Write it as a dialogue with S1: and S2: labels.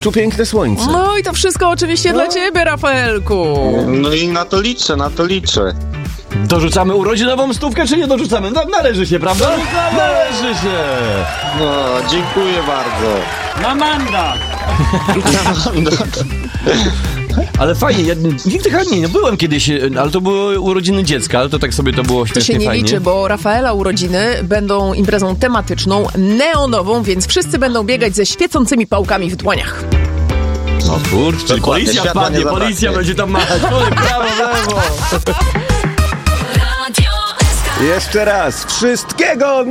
S1: deszczu piękne słońce.
S2: No i to wszystko oczywiście dla ciebie, Rafaelku.
S3: No i na to liczę.
S4: Dorzucamy urodzinową stówkę, czy nie dorzucamy? Należy się, prawda? Należy się!
S3: No, dziękuję bardzo.
S5: Na mandat!
S4: Ale fajnie, ja nigdy chyba nie byłem kiedyś, ale to były urodziny dziecka, ale to tak sobie to było
S2: To
S4: śmiesznie
S2: się nie
S4: fajnie.
S2: liczy, bo Rafaela urodziny będą imprezą tematyczną, neonową, więc wszyscy będą biegać ze świecącymi pałkami w dłoniach.
S4: No kurczę,
S3: Dokładnie,
S4: policja
S3: światła
S4: wpadnie,
S3: nie zabraknie.
S4: policja będzie tam machać. Prawo, lewo.
S1: Jeszcze raz, wszystkiego